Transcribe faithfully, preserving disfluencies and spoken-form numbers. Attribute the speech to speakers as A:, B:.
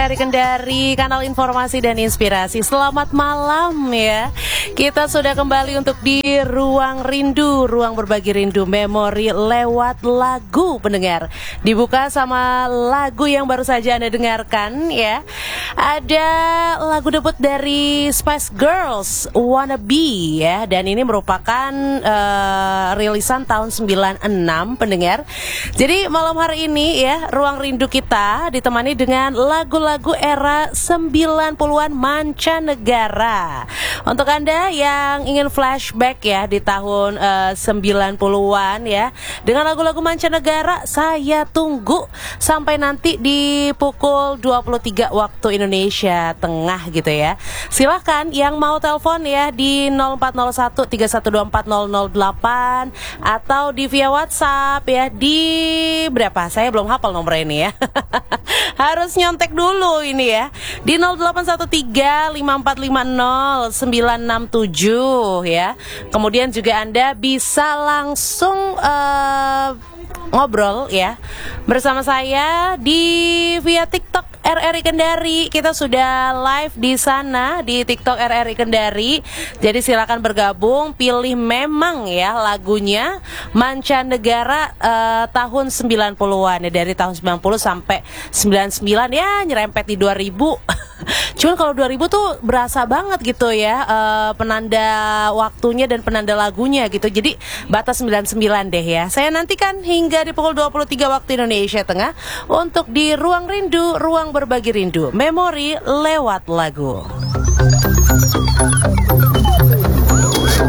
A: R R I Kendari, kanal informasi dan inspirasi. Selamat malam ya. Kita sudah kembali untuk di Ruang Rindu, ruang berbagi rindu memori lewat lagu pendengar. Dibuka sama lagu yang baru saja Anda dengarkan ya. Ada lagu debut dari Spice Girls, Wanna Be ya. Dan ini merupakan uh, rilisan tahun sembilan enam pendengar. Jadi malam hari ini ya, Ruang Rindu kita ditemani dengan lagu-lagu era sembilan puluhan mancanegara. Untuk Anda yang ingin flashback ya di tahun uh, sembilan puluhan ya, dengan lagu-lagu mancanegara, saya tunggu sampai nanti di pukul dua puluh tiga waktu Indonesia Tengah gitu ya. Silahkan yang mau telepon ya di nol empat nol satu tiga satu dua empat nol nol delapan atau di via WhatsApp ya di berapa? Saya belum hafal nomor ini ya. Harus nyontek dulu ini ya. Di nol delapan satu tiga lima empat lima nol sembilan enam tujuh ya. Kemudian juga Anda bisa langsung uh, ngobrol ya bersama saya di via TikTok R R I Kendari. Kita sudah live di sana di TikTok R R I Kendari. Jadi silakan bergabung, pilih memang ya lagunya mancanegara uh, tahun sembilan puluhan ya, dari tahun sembilan puluh sampai sembilan puluh sembilan ya, nyerempet di dua ribu. Cuman kalau dua ribu tuh berasa banget gitu ya, uh, penanda waktunya dan penanda lagunya gitu. Jadi batas sembilan puluh sembilan deh ya. Saya nantikan hingga di pukul dua puluh tiga waktu Indonesia Tengah untuk di Ruang Rindu, ruang berbagi rindu memori lewat lagu.